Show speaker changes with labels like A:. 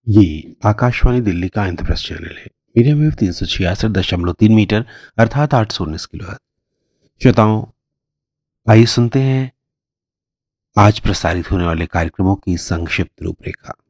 A: ये आकाशवाणी दिल्ली का इंद्रप्रस्थ चैनल है। मीडियम वेव 366.3 मीटर अर्थात 819 किलो। श्रोताओं, आइए सुनते हैं आज प्रसारित होने वाले कार्यक्रमों की संक्षिप्त रूपरेखा।